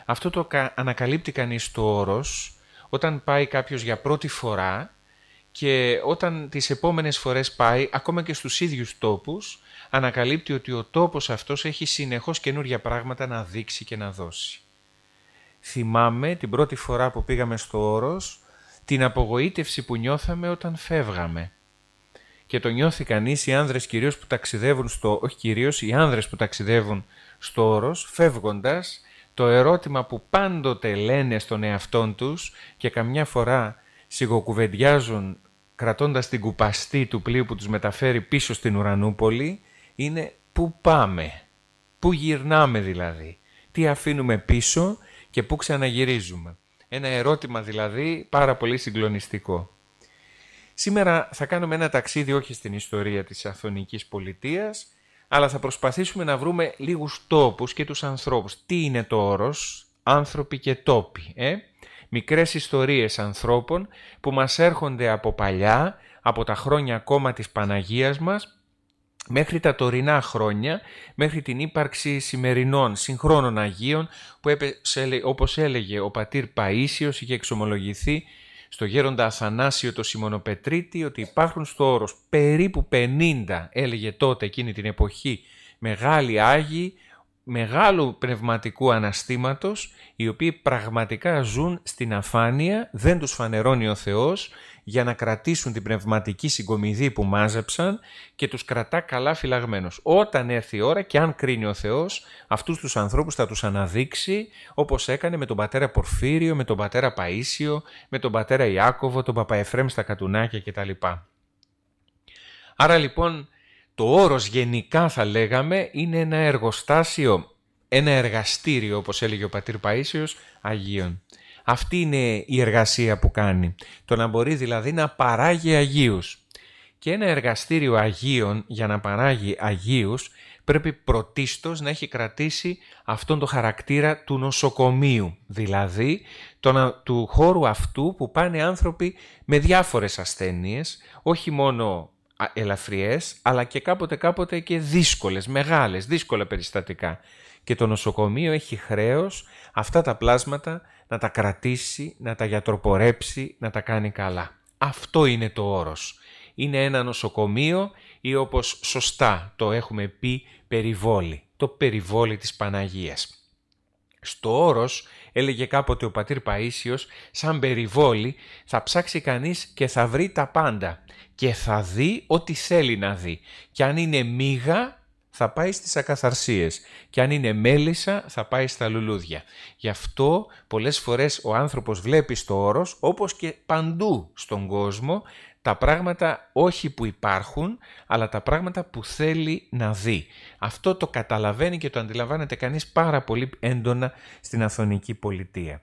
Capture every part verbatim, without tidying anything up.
Αυτό το ανακαλύπτει κανείς στο Όρος όταν πάει κάποιος για πρώτη φορά και όταν τις επόμενες φορές πάει, ακόμα και στους ίδιους τόπους, ανακαλύπτει ότι ο τόπος αυτός έχει συνεχώς καινούργια πράγματα να δείξει και να δώσει. Θυμάμαι την πρώτη φορά που πήγαμε στο Όρος, την απογοήτευση που νιώθαμε όταν φεύγαμε. Και το νιώθει κανείς, οι άνδρες κυρίως που ταξιδεύουν στο, όχι κυρίως, οι άνδρες που ταξιδεύουν στο Όρος, φεύγοντας, το ερώτημα που πάντοτε λένε στον εαυτόν τους και καμιά φορά σιγοκουβεντιάζουν κρατώντας την κουπαστή του πλοίου που τους μεταφέρει πίσω στην Ουρανούπολη, είναι πού πάμε, πού γυρνάμε δηλαδή, τι αφήνουμε πίσω και πού ξαναγυρίζουμε. Ένα ερώτημα δηλαδή πάρα πολύ συγκλονιστικό. Σήμερα θα κάνουμε ένα ταξίδι όχι στην ιστορία της Αθωνικής πολιτείας, αλλά θα προσπαθήσουμε να βρούμε λίγους τόπους και τους ανθρώπους. Τι είναι το Όρος, άνθρωποι και τόποι, ε? Μικρές ιστορίες ανθρώπων που μας έρχονται από παλιά, από τα χρόνια ακόμα της Παναγίας μας, μέχρι τα τωρινά χρόνια, μέχρι την ύπαρξη σημερινών συγχρόνων Αγίων, που όπως έλεγε ο πατήρ Παΐσιος, είχε εξομολογηθεί στο γέροντα Αθανάσιο το Σιμωνοπετρίτη, ότι υπάρχουν στο Όρος περίπου πενήντα, έλεγε τότε εκείνη την εποχή, μεγάλοι Άγιοι, μεγάλου πνευματικού αναστήματος, οι οποίοι πραγματικά ζουν στην αφάνεια, δεν τους φανερώνει ο Θεός, για να κρατήσουν την πνευματική συγκομιδή που μάζεψαν και τους κρατά καλά φυλαγμένους. Όταν έρθει η ώρα και αν κρίνει ο Θεός, αυτούς τους ανθρώπους θα τους αναδείξει, όπως έκανε με τον πατέρα Πορφύριο, με τον πατέρα Παΐσιο, με τον πατέρα Ιάκωβο, τον Παπαεφρέμ στα Κατουνάκια κτλ. Άρα λοιπόν το Όρος γενικά θα λέγαμε είναι ένα εργοστάσιο, ένα εργαστήριο όπως έλεγε ο πατήρ Παΐσιος Αγίων. Αυτή είναι η εργασία που κάνει, το να μπορεί δηλαδή να παράγει Αγίους. Και ένα εργαστήριο Αγίων για να παράγει Αγίους πρέπει πρωτίστως να έχει κρατήσει αυτόν το χαρακτήρα του νοσοκομείου, δηλαδή τον, του χώρου αυτού που πάνε άνθρωποι με διάφορες ασθένειες, όχι μόνο ελαφριές, αλλά και κάποτε κάποτε και δύσκολες, μεγάλες, δύσκολα περιστατικά. Και το νοσοκομείο έχει χρέος αυτά τα πλάσματα να τα κρατήσει, να τα γιατροπορέψει, να τα κάνει καλά. Αυτό είναι το Όρος. Είναι ένα νοσοκομείο ή όπως σωστά το έχουμε πει περιβόλι, το περιβόλι της Παναγίας. Στο Όρος, έλεγε κάποτε ο πατήρ Παΐσιος, σαν περιβόλι θα ψάξει κανείς και θα βρει τα πάντα και θα δει ό,τι θέλει να δει. Και αν είναι μύγα θα πάει στις ακαθαρσίες και αν είναι μέλισσα θα πάει στα λουλούδια. Γι' αυτό πολλές φορές ο άνθρωπος βλέπει στο Όρος, όπως και παντού στον κόσμο, τα πράγματα όχι που υπάρχουν, αλλά τα πράγματα που θέλει να δει. Αυτό το καταλαβαίνει και το αντιλαμβάνεται κανείς πάρα πολύ έντονα στην Αθωνική πολιτεία.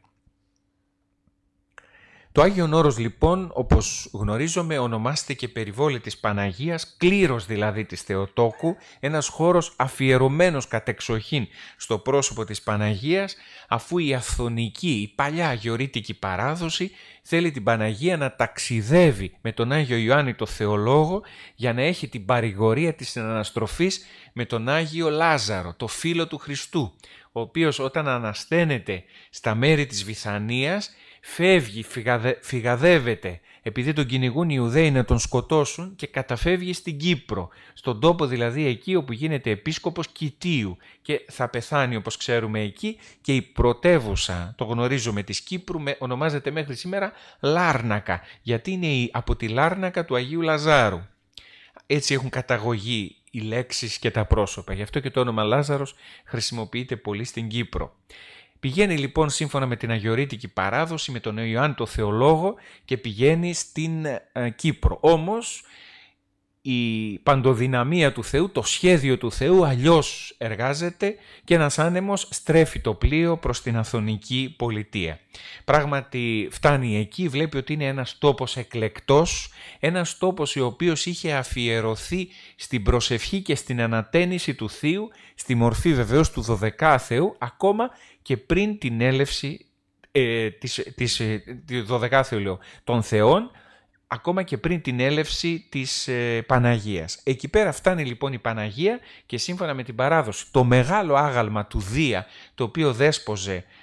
Το Άγιον Όρος λοιπόν, όπως γνωρίζουμε, ονομάστηκε περιβόλι της Παναγίας, κλήρος δηλαδή της Θεοτόκου, ένας χώρος αφιερωμένος κατεξοχήν στο πρόσωπο της Παναγίας, αφού η Αθωνική, η παλιά αγιορείτικη παράδοση, θέλει την Παναγία να ταξιδεύει με τον Άγιο Ιωάννη το Θεολόγο για να έχει την παρηγορία της αναστροφής με τον Άγιο Λάζαρο, το φίλο του Χριστού, ο οποίος όταν ανασταίνεται στα μέρη της Βηθανίας, φεύγει, φυγαδε, φυγαδεύεται επειδή τον κυνηγούν οι Ιουδαίοι να τον σκοτώσουν και καταφεύγει στην Κύπρο, στον τόπο δηλαδή εκεί όπου γίνεται επίσκοπος Κιτίου και θα πεθάνει όπως ξέρουμε εκεί και η πρωτεύουσα, το γνωρίζουμε, της Κύπρου με, ονομάζεται μέχρι σήμερα Λάρνακα, γιατί είναι η, από τη Λάρνακα του Αγίου Λαζάρου. Έτσι έχουν καταγωγή οι λέξεις και τα πρόσωπα, γι' αυτό και το όνομα Λάζαρος χρησιμοποιείται πολύ στην Κύπρο. Πηγαίνει λοιπόν σύμφωνα με την αγιορείτικη παράδοση με τον Ιωάννη το Θεολόγο και πηγαίνει στην ε, Κύπρο. Όμως η παντοδυναμία του Θεού, το σχέδιο του Θεού αλλιώς εργάζεται και ένας άνεμος στρέφει το πλοίο προς την Αθωνική πολιτεία. Πράγματι φτάνει εκεί, βλέπει ότι είναι ένας τόπος εκλεκτός, ένας τόπος ο οποίος είχε αφιερωθεί στην προσευχή και στην ανατένιση του Θείου, στη μορφή βεβαίως του δωδεκάθεου, ακόμα και πριν την έλευση ε, της, της, ε, δωδεκάθεου λέω, των Θεών, ακόμα και πριν την έλευση της ε, Παναγίας. Εκεί πέρα φτάνει λοιπόν η Παναγία και σύμφωνα με την παράδοση το μεγάλο άγαλμα του Δία, το οποίο δέσποζε